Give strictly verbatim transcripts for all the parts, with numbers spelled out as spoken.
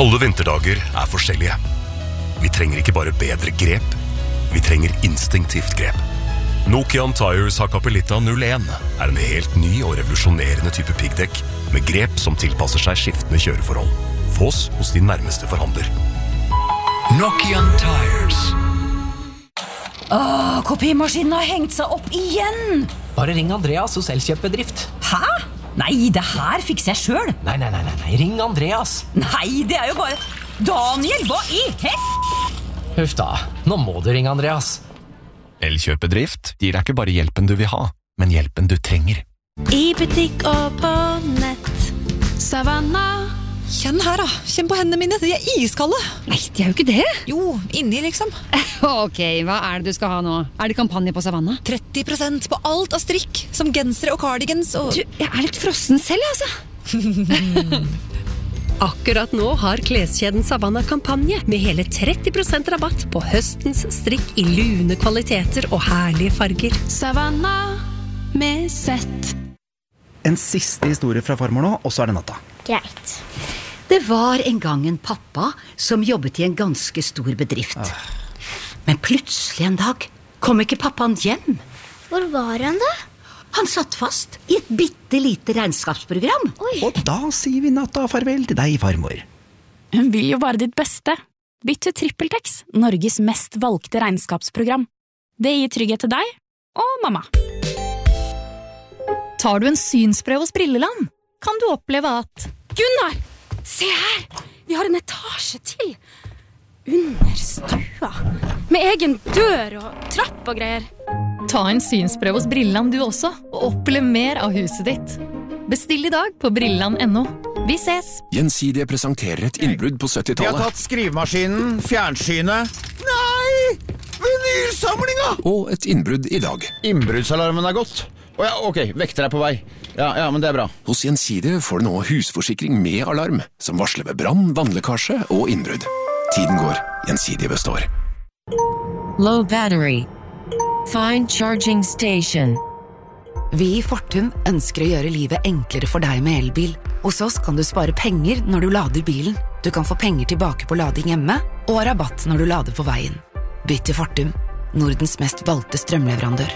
Alle vinterdager er forskjellige. Vi trenger ikke bare bedre grep, vi trenger instinktivt grep. Nokian Tires Hakkapeliitta null en er en helt ny og revolusjonerende type piggdekk med grep som tilpasser seg skiftende kjøreforhold. Fås hos din nærmeste forhandler. Nokian Tires. Åh, kopimaskinen har hengt seg opp igjen! Bare ring Andreas hos Elkjøp-bedrift. Hæ? Nei, det her fikser jeg selv. Nei, nei, nei, nei, ring Andreas. Nei, det er jo bare... Daniel, hva i hel... Huff da, nå må du ringe Andreas. Elkjøp-bedrift gir deg ikke bare hjelpen du vil ha, men hjelpen du trenger. I butikk og på nett. Savanna. Kjenn her da, kjenn på hendene mine, de er iskalde. Nei, de er jo ikke det. Jo, inni liksom. Ok, hva er det du skal ha nå? Er det kampanje på Savanna? tretti prosent på alt av strikk, som gensere og cardigans og... Du, jeg er litt frossen selv, altså. Akkurat nå har kleskjeden Savanna kampanje med hele tretti prosent rabatt på høstens strikk i lune kvaliteter og herlige farger. Savanna med sett. En siste historie fra farmor nå, og så er det natta. Greit. Det var en gang en pappa som jobbet i en ganske stor bedrift. Men plutselig en dag kom ikke pappaen hjem. Hvor var han da? Han satt fast i et bittelite regnskapsprogram. Oi. Og da sier vi natta farvel til deg, farmor. Hun vil jo bare ditt beste. Bytt til TrippelTex, Norges mest valgte regnskapsprogram. Det gir trygghet til deg og mamma. Tar du en synsprøve hos Brilleland, kan du oppleve at... Gunnar, se her! Vi har en etasje til. Under stua. Med egen dør og trapp og greier. Ta en synsprøve hos Brilleland du også, og opplev mer av huset ditt. Bestill i dag på brilleland punktum no. Vi ses! Gjensidige presenterer et innbrudd på syttitallet. Vi har tatt skrivemaskinen, fjernsynet... Nei! Vinylsamlinga! Og et innbrudd i dag. Innbruddsalarmen er gått. Å ja, ok, vekter er på vei. Ja, ja, men det er bra. Hos Gjensidige får du nå husforsikring med alarm, som varsler ved brann, vannlekkasje og innbrudd. Tiden går, Gjensidige består. Low battery. Find charging station. Vi i Fortum ønsker å gjøre livet enklere for deg med elbil. Hos oss kan du spare penger når du lader bilen. Du kan få penger tilbake på lading hjemme, og rabatt når du lader på veien. Bytt til Fortum, Nordens mest valgte strømleverandør.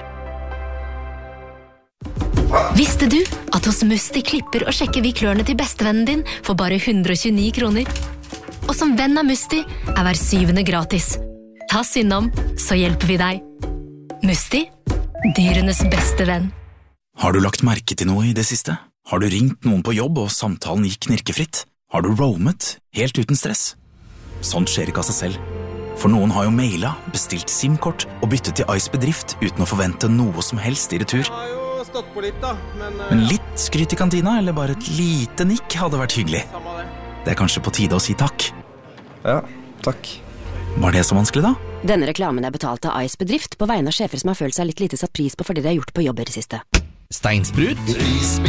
Visste du at hos Musti klipper og sjekker vi klørne til bestevennen din for bare hundre og tjueni kroner? Og som venn av Musti er hver syvende gratis. Ta innom, så hjelper vi deg. Musti, dyrenes beste venn. Har du lagt merke til noe i det siste? Har du ringt noen på jobb og samtalen gikk knirkefritt? Har du roamet helt uten stress? Sånt skjer ikke av seg selv. For noen har jo mailet, bestilt SIM-kort og byttet til Ice Bedrift uten å forvente noe som helst i retur. Stått på litt da, men... Uh... Men litt skryt i kantina, eller bare et lite nikk hadde vært hyggelig. Det. det er kanskje på tide å si takk. Ja, takk. Var det så vanskelig da? Denne reklamen er betalt av Ice Bedrift på vegne av sjefer som har følt seg litt lite satt pris på fordi de har gjort på jobb i det siste. Steinsprut,